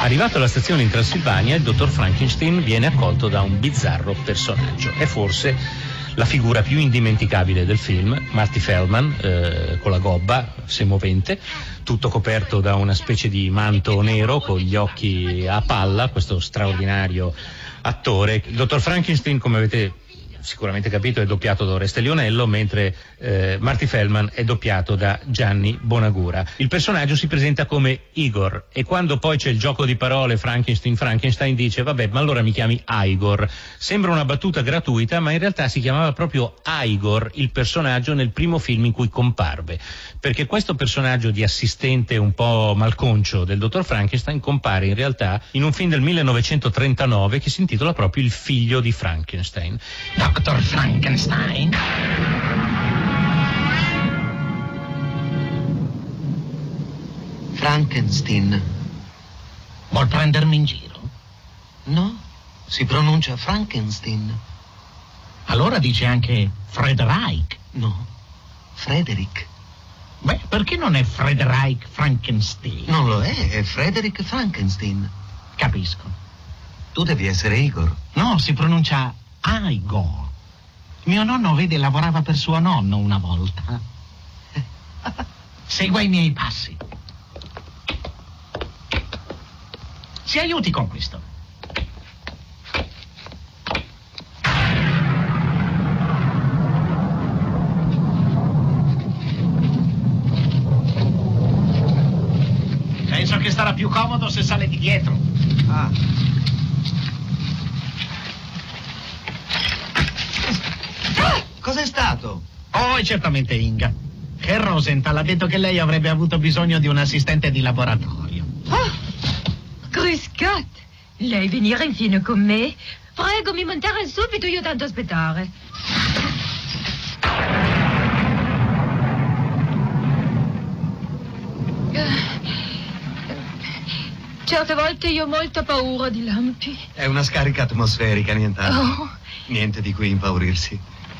Arrivato alla stazione in Transilvania, il dottor Frankenstein viene accolto da un bizzarro personaggio. È forse la figura più indimenticabile del film, Marty Feldman, con la gobba semovente, tutto coperto da una specie di manto nero con gli occhi a palla, questo straordinario attore. Il dottor Frankenstein, come avete sicuramente capito, è doppiato da Oreste Lionello, mentre Marty Feldman è doppiato da Gianni Bonagura. Il personaggio si presenta come Igor e quando poi c'è il gioco di parole Frankenstein dice vabbè, ma allora mi chiami Igor. Sembra una battuta gratuita, ma in realtà si chiamava proprio Igor il personaggio nel primo film in cui comparve, perché questo personaggio di assistente un po' malconcio del dottor Frankenstein compare in realtà in un film del 1939 che si intitola proprio Il figlio di Frankenstein. Dr. Frankenstein? Frankenstein. Vuol prendermi in giro? No, si pronuncia Frankenstein. Allora dice anche Frederick. No, Frederick. Beh, perché non è Frederick Frankenstein? Non lo è Frederick Frankenstein. Capisco. Tu devi essere Igor. No, si pronuncia Igor. Mio nonno, vede, lavorava per suo nonno una volta. Segua i miei passi. Si aiuti con questo. Penso che sarà più comodo se sale di dietro. Ah. Cos'è stato? Oh, è certamente Inga. Che Rosenthal ha detto che lei avrebbe avuto bisogno di un assistente di laboratorio. Oh, grüß Gott. Lei venire infine con me? Prego, mi montare subito, io tanto aspettare. Certe volte io ho molta paura di lampi. È una scarica atmosferica, nient'altro. Oh. Niente di cui impaurirsi.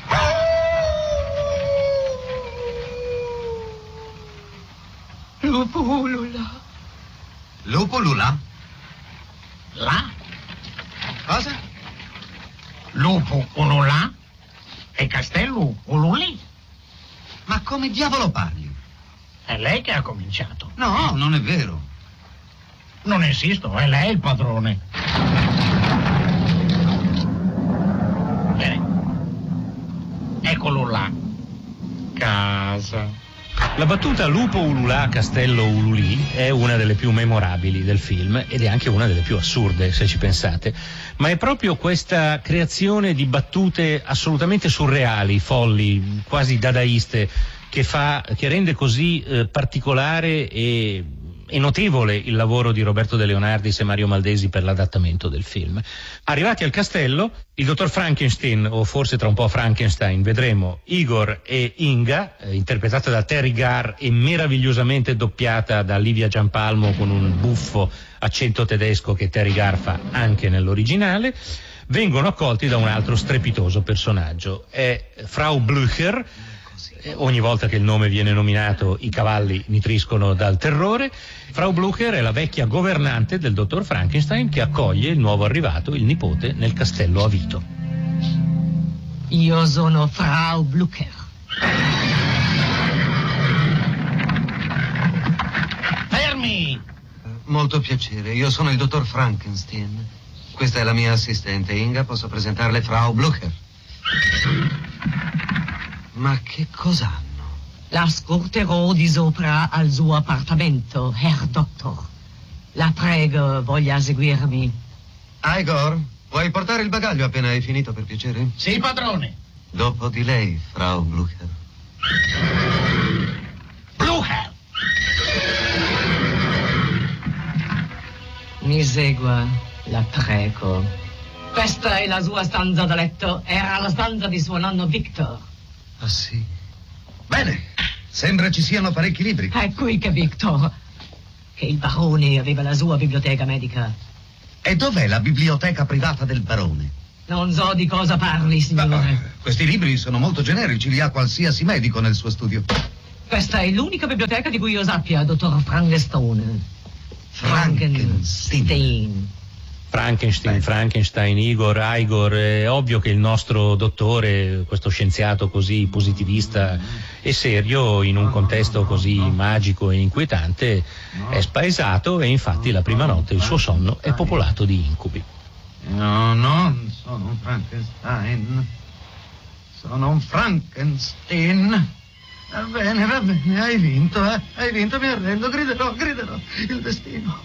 Lupo ulula. Lupo lula? Là? Cosa? Lupo ululà e castello ululì. Ma come diavolo parli? È lei che ha cominciato. No, non è vero. Non esisto, è lei il padrone. Eccolo là. Casa. La battuta lupo ululà, castello ululì è una delle più memorabili del film ed è anche una delle più assurde, se ci pensate, ma è proprio questa creazione di battute assolutamente surreali, folli, quasi dadaiste, che rende così particolare e notevole il lavoro di Roberto De Leonardis e Mario Maldesi per l'adattamento del film. Arrivati al castello, il dottor Frankenstein, o forse tra un po' Frankenstein, vedremo Igor e Inga, interpretata da Terry Garr e meravigliosamente doppiata da Livia Giampalmo con un buffo accento tedesco che Terry Garr fa anche nell'originale, vengono accolti da un altro strepitoso personaggio. È Frau Blücher. Ogni volta che il nome viene nominato i cavalli nitriscono dal terrore. Frau Blücher è la vecchia governante del dottor Frankenstein che accoglie il nuovo arrivato, il nipote, nel castello a Vito. Io sono Frau Blücher. Fermi! Molto piacere, io sono il dottor Frankenstein. Questa è la mia assistente, Inga, posso presentarle Frau Blücher. Ma che cos'hanno? La scorterò di sopra al suo appartamento, Herr Doctor. La prego, voglia seguirmi. Igor, vuoi portare il bagaglio appena hai finito, per piacere? Sì, padrone. Dopo di lei, Frau Blücher. Blücher! Mi segua, la prego. Questa è la sua stanza da letto. Era la stanza di suo nonno Victor. Ah, sì? Bene, sembra ci siano parecchi libri. È qui che Victor, che il barone aveva la sua biblioteca medica. E dov'è la biblioteca privata del barone? Non so di cosa parli, signore. Questi libri sono molto generici, li ha qualsiasi medico nel suo studio. Questa è l'unica biblioteca di cui io sappia, dottor Frankenstein. Frankenstein, Igor, è ovvio che il nostro dottore, questo scienziato così positivista e serio, in un contesto così magico e inquietante, è spaesato e infatti la prima notte il suo sonno è popolato di incubi. No, non sono un Frankenstein. Sono un Frankenstein. Va bene, hai vinto, mi arrendo, griderò. Il destino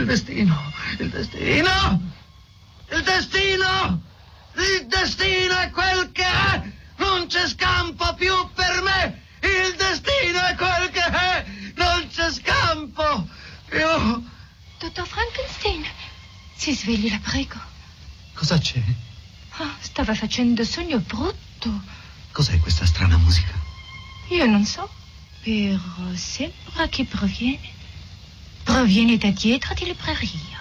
è quel che è, non c'è scampo più per me, il destino è quel che è, non c'è scampo più. Dottor Frankenstein, si svegli, la prego. Cosa c'è? Stava facendo sogno brutto. Cos'è questa strana musica? Io non so, però sembra che proviene da dietro di libreria.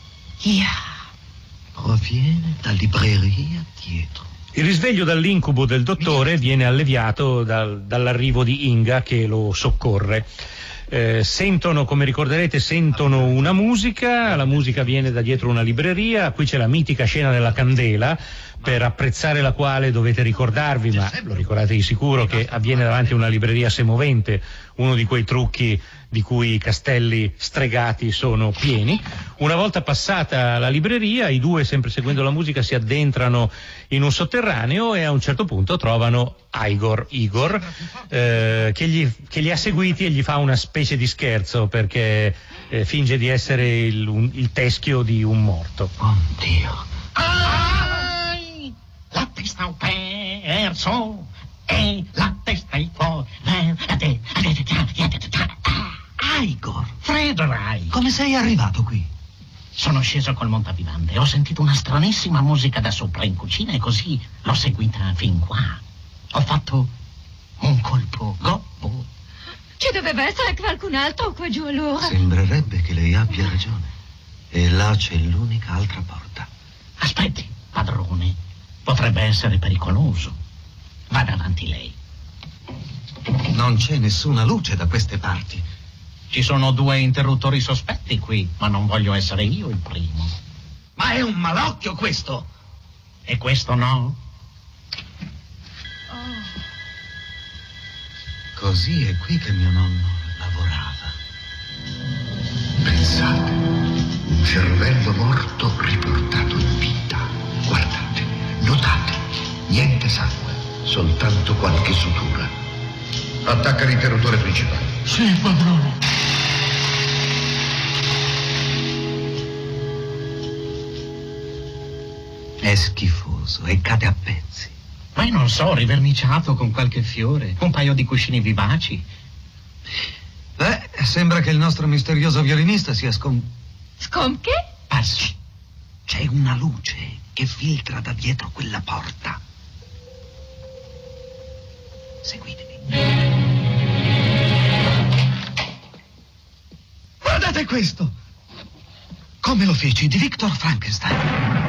Proviene da libreria dietro. Il risveglio dall'incubo del dottore viene alleviato dall'arrivo di Inga che lo soccorre. Sentono, come ricorderete, una musica, la musica viene da dietro una libreria, qui c'è la mitica scena della candela, per apprezzare la quale dovete ricordarvi, ma lo ricordate di sicuro, che avviene davanti a una libreria semovente, uno di quei trucchi di cui i castelli stregati sono pieni. Una volta passata la libreria, i due, sempre seguendo la musica, si addentrano in un sotterraneo e a un certo punto trovano Igor, che li ha seguiti e gli fa una specie di scherzo perché finge di essere il teschio di un morto. Oh Dio! La testa ho perso e la testa è fuori. Igor! Frederai! Come sei arrivato qui? Sono sceso col montavivante, ho sentito una stranissima musica da sopra in cucina e così l'ho seguita fin qua. Ho fatto un colpo gobbo. Ci doveva essere qualcun altro qua giù allora. Sembrerebbe che lei abbia ragione. E là c'è l'unica altra porta. Aspetti, padrone. Potrebbe essere pericoloso. Vada avanti lei. Non c'è nessuna luce da queste parti. Ci sono 2 interruttori sospetti qui, ma non voglio essere io il primo. Ma è un malocchio questo! E questo no? Così è qui che mio nonno lavorava. Pensate, un cervello morto riportato in vita. Guardate, notate, niente sangue, soltanto qualche sutura. Attacca l'interruttore principale. Sì, padrone. È schifoso e cade a pezzi. Ma io non so, riverniciato con qualche fiore, un paio di cuscini vivaci. Sembra che il nostro misterioso violinista sia Scom che? Passi. C'è una luce che filtra da dietro quella porta. Seguitemi. Guardate questo! Come lo feci di Victor Frankenstein.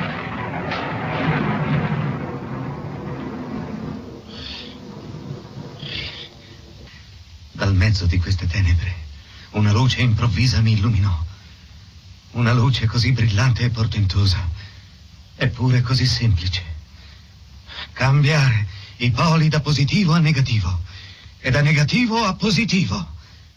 Dal mezzo di queste tenebre, una luce improvvisa mi illuminò. Una luce così brillante e portentosa, eppure così semplice. Cambiare i poli da positivo a negativo e da negativo a positivo.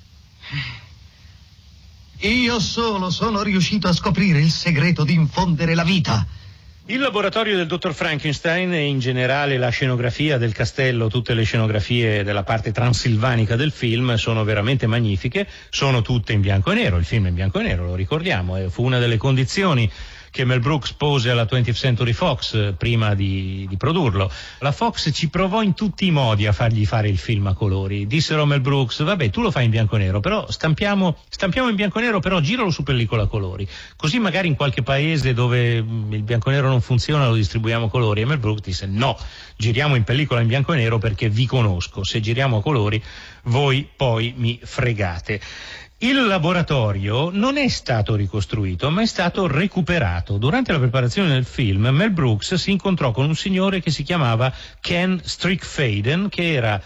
Io solo sono riuscito a scoprire il segreto di infondere la vita. Il laboratorio del dottor Frankenstein e in generale la scenografia del castello, tutte le scenografie della parte transilvanica del film sono veramente magnifiche, sono tutte in bianco e nero, il film è in bianco e nero, lo ricordiamo, fu una delle condizioni che Mel Brooks pose alla 20th Century Fox prima di produrlo. La Fox ci provò in tutti i modi a fargli fare il film a colori. Dissero a Mel Brooks: vabbè, tu lo fai in bianco e nero, però stampiamo in bianco e nero, però giralo su pellicola a colori. Così magari in qualche paese dove il bianco e nero non funziona lo distribuiamo a colori. E Mel Brooks disse: no, giriamo in pellicola in bianco e nero perché vi conosco. Se giriamo a colori voi poi mi fregate. Il laboratorio non è stato ricostruito, ma è stato recuperato. Durante la preparazione del film, Mel Brooks si incontrò con un signore che si chiamava Ken Strickfaden, che era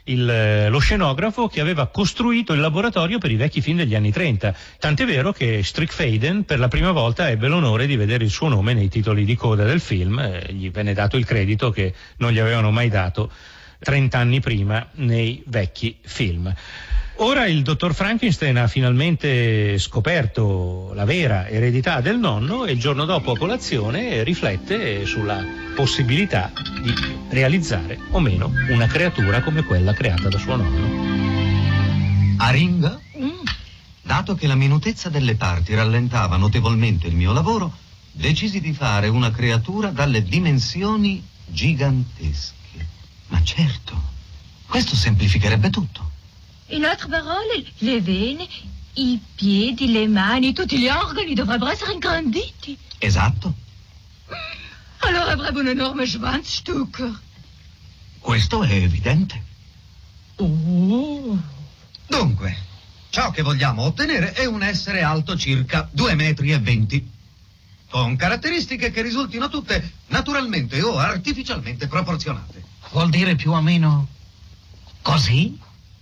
lo scenografo che aveva costruito il laboratorio per i vecchi film degli anni 30. Tant'è vero che Strickfaden per la prima volta ebbe l'onore di vedere il suo nome nei titoli di coda del film, gli venne dato il credito che non gli avevano mai dato 30 anni prima nei vecchi film. Ora il dottor Frankenstein ha finalmente scoperto la vera eredità del nonno e il giorno dopo a colazione riflette sulla possibilità di realizzare o meno una creatura come quella creata da suo nonno. Aringa, dato che la minutezza delle parti rallentava notevolmente il mio lavoro, decisi di fare una creatura dalle dimensioni gigantesche. Ma certo, questo semplificherebbe tutto. In altre parole, le vene, i piedi, le mani, tutti gli organi dovrebbero essere ingranditi. Esatto. Allora avrebbe un enorme Schwanzstück. Questo è evidente. Oh. Dunque, ciò che vogliamo ottenere è un essere alto circa 2,20 metri, con caratteristiche che risultino tutte naturalmente o artificialmente proporzionate. Vuol dire più o meno così?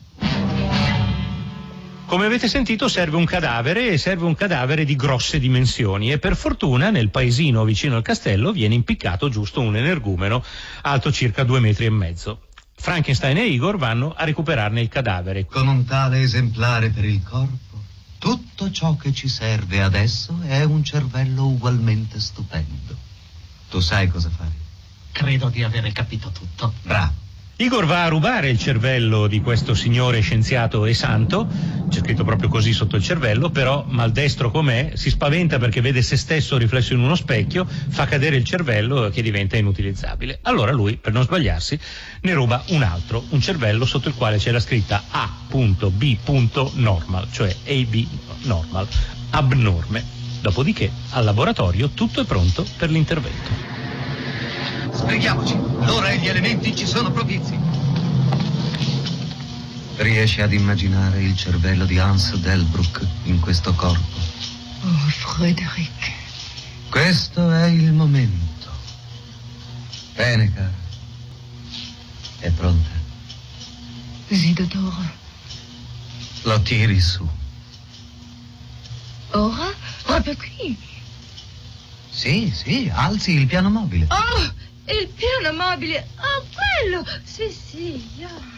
Come avete sentito serve un cadavere e serve un cadavere di grosse dimensioni e per fortuna nel paesino vicino al castello viene impiccato giusto un energumeno alto circa 2,5 metri. Frankenstein e Igor vanno a recuperarne il cadavere. Con un tale esemplare per il corpo, tutto ciò che ci serve adesso è un cervello ugualmente stupendo. Tu sai cosa fare? Credo di avere capito tutto. Bravo. Igor va a rubare il cervello di questo signore scienziato e santo, c'è scritto proprio così sotto il cervello, però maldestro com'è si spaventa perché vede se stesso riflesso in uno specchio, fa cadere il cervello che diventa inutilizzabile. Allora lui, per non sbagliarsi, ne ruba un altro, un cervello sotto il quale c'è la scritta A.B. normal, cioè AB normal, abnorme. Dopodiché al laboratorio tutto è pronto per l'intervento. Sbrighiamoci, l'ora e gli elementi ci sono propizi. Riesci ad immaginare il cervello di Hans Delbruck in questo corpo? Oh, Frederick. Questo è il momento. Bene, cara. È pronta. Sì, dottore. Lo tiri su. Ora? Proprio qui? Sì, alzi il piano mobile. Oh, il piano mobile. Oh, quello. Sì, yeah.